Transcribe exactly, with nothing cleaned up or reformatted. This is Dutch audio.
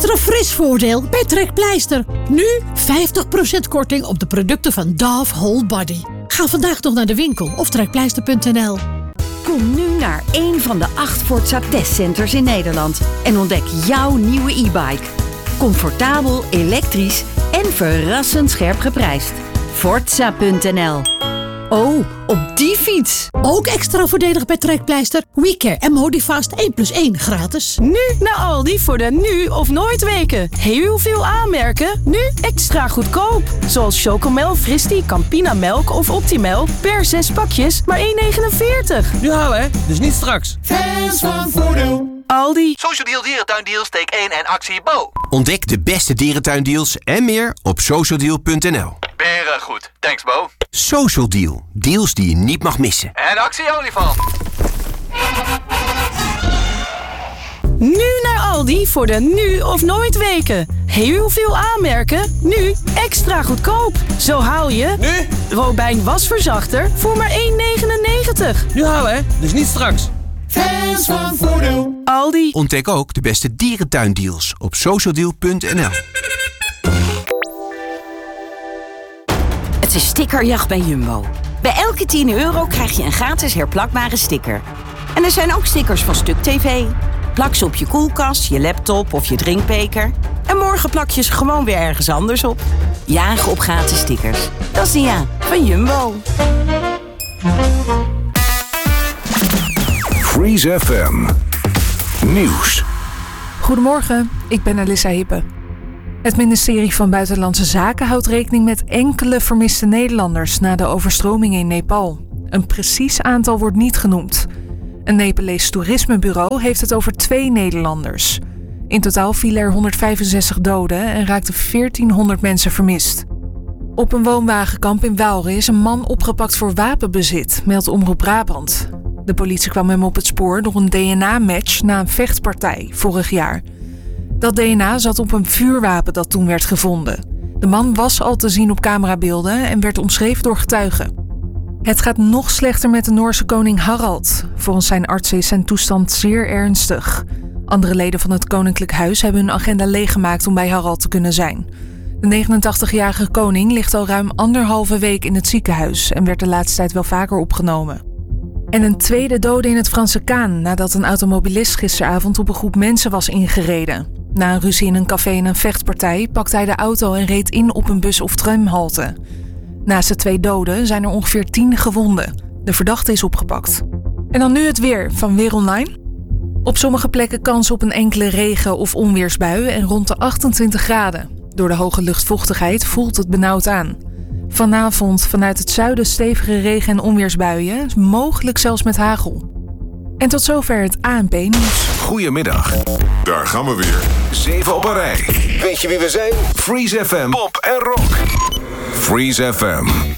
Extra fris voordeel bij Trekpleister. Nu vijftig procent korting op de producten van Dove Whole Body. Ga vandaag nog naar de winkel of trekpleister punt n l. Kom nu naar een van de acht Forza testcenters in Nederland en ontdek jouw nieuwe e-bike. Comfortabel, elektrisch en verrassend scherp geprijsd. Forza punt n l. Oh, op die fiets! Ook extra voordelig bij Trekpleister. WeCare en Modifast één plus één gratis. Nu naar Aldi voor de nu of nooit weken. Heel veel aanmerken, nu extra goedkoop. Zoals Chocomel, Fristie, Campina Melk of Optimal per zes pakjes maar één negenenveertig. Nu houden hè, dus niet straks. Fans van Voordeel. Aldi. Social Deal Dierentuindeals, steek één en actie Bo. Ontdek de beste dierentuindeals en meer op social deal punt n l. Beren goed. Thanks Bo. Social Deal. Deals die je niet mag missen. En actie olifant. Nu naar Aldi voor de nu of nooit weken. Heel veel aanmerken, nu extra goedkoop. Zo haal je... Nu? Robijn wasverzachter voor maar één negenennegentig. Nu houden hè, dus niet straks. Fans van Voordeel. Aldi. Ontdek ook de beste dierentuindeals op social deal punt n l. Het is stickerjacht bij Jumbo. Bij elke tien euro krijg je een gratis herplakbare sticker. En er zijn ook stickers van Stuk T V. Plak ze op je koelkast, je laptop of je drinkbeker. En morgen plak je ze gewoon weer ergens anders op. Jagen op gratis stickers. Dat is de ja van Jumbo. Freeze F M. Nieuws. Goedemorgen, ik ben Alissa Hippe. Het ministerie van Buitenlandse Zaken houdt rekening met enkele vermiste Nederlanders na de overstroming in Nepal. Een precies aantal wordt niet genoemd. Een Nepalees toerismebureau heeft het over twee Nederlanders. In totaal vielen er honderdvijfenzestig doden en raakten veertienhonderd mensen vermist. Op een woonwagenkamp in Waalre is een man opgepakt voor wapenbezit, meldt Omroep Brabant. De politie kwam hem op het spoor door een D N A-match na een vechtpartij vorig jaar. Dat D N A zat op een vuurwapen dat toen werd gevonden. De man was al te zien op camerabeelden en werd omschreven door getuigen. Het gaat nog slechter met de Noorse koning Harald. Volgens zijn artsen is zijn toestand zeer ernstig. Andere leden van het koninklijk huis hebben hun agenda leeggemaakt om bij Harald te kunnen zijn. De negenentachtigjarige koning ligt al ruim anderhalve week in het ziekenhuis en werd de laatste tijd wel vaker opgenomen. En een tweede dode in het Franse Kaan nadat een automobilist gisteravond op een groep mensen was ingereden. Na een ruzie in een café en een vechtpartij pakte hij de auto en reed in op een bus- of tramhalte. Naast de twee doden zijn er ongeveer tien gewonden. De verdachte is opgepakt. En dan nu het weer van Weer Online. Op sommige plekken kans op een enkele regen- of onweersbui en rond de achtentwintig graden. Door de hoge luchtvochtigheid voelt het benauwd aan. Vanavond vanuit het zuiden stevige regen- en onweersbuien, mogelijk zelfs met hagel. En tot zover het A N P-nieuws. Goedemiddag. Daar gaan we weer. Zeven op een rij. Weet je wie we zijn? Freeze F M. Pop en rock. Freeze F M.